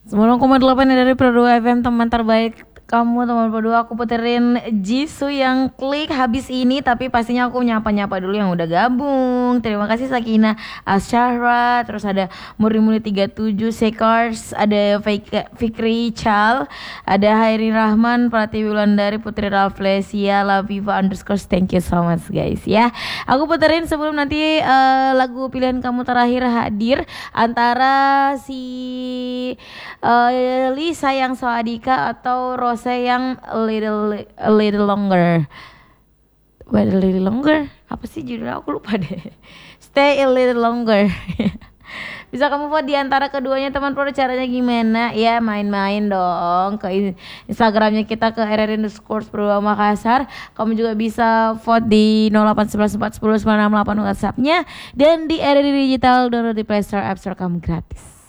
90,8 dari Pro 2 FM, teman terbaik kamu, teman Pro 2. Aku puterin Jisoo yang klik habis ini, tapi pastinya aku nyapa-nyapa dulu yang udah gabung. Terima kasih Sakina Asyahra, terus ada Muri 37, Sekars, ada Fikri Chal, ada Hairi Rahman, Pratiwi Wulandari, Putri Raflesia, Laviva _ thank you so much guys ya. Aku puterin sebelum nanti lagu pilihan kamu terakhir hadir antara si Lisa yang Soadika atau Rose yang a little longer. Wait, a little longer? Apa sih judulnya? Aku lupa deh. Stay a little longer. Bisa kamu vote di antara keduanya teman Pro. Caranya gimana? Ya main-main dong ke Instagramnya kita, ke RRI_Pro Makassar. Kamu juga bisa vote di 08114109668 WhatsAppnya, dan di RRI Digital, download di Play Store, App Store kamu gratis.